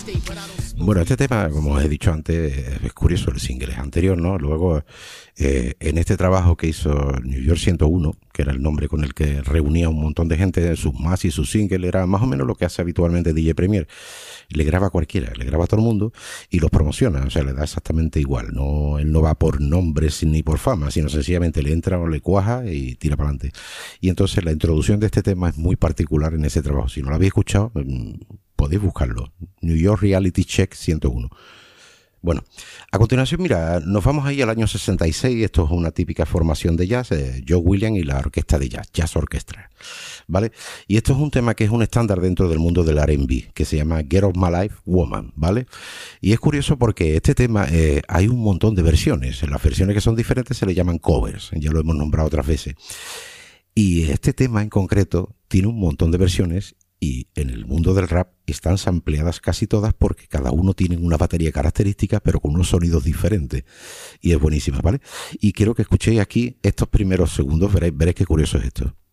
Bueno, este tema, como os he dicho antes, es curioso, el single es anterior, ¿no? Luego, en este trabajo que hizo New York 101, que era el nombre con el que reunía un montón de gente, sus más y sus singles, era más o menos lo que hace habitualmente DJ Premier. Le graba a cualquiera, le graba a todo el mundo y los promociona, o sea, le da exactamente igual. No, él no va por nombres ni por fama, sino sencillamente le entra o le cuaja y tira para adelante. Y entonces la introducción de este tema es muy particular en ese trabajo. Si no lo habéis escuchado, podéis buscarlo. New York Reality Check 101. Bueno, a continuación, mira, nos vamos ahí al año 66. Esto es una típica formación de jazz, Joe Williams y la orquesta de jazz, Jazz Orchestra, ¿vale? Y esto es un tema que es un estándar dentro del mundo del R&B, que se llama Get Off My Life, Woman, ¿vale? Y es curioso porque este tema hay un montón de versiones. Las versiones que son diferentes se le llaman covers, ya lo hemos nombrado otras veces. Y este tema en concreto tiene un montón de versiones. Y en el mundo del rap están sampleadas casi todas porque cada uno tiene una batería característica pero con unos sonidos diferentes y es buenísima, ¿vale? Y quiero que escuchéis aquí estos primeros segundos, veréis qué curioso es esto.